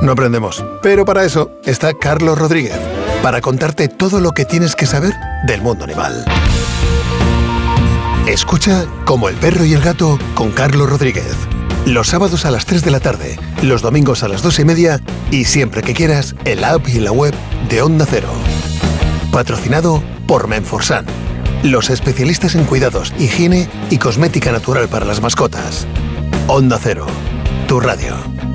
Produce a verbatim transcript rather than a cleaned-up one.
no aprendemos. Pero para eso está Carlos Rodríguez, para contarte todo lo que tienes que saber del mundo animal. Escucha Como el perro y el gato con Carlos Rodríguez. Los sábados a las tres de la tarde, los domingos a las dos y media y siempre que quieras en la app y en la web de Onda Cero. Patrocinado por Menforsan, los especialistas en cuidados, higiene y cosmética natural para las mascotas. Onda Cero, tu radio.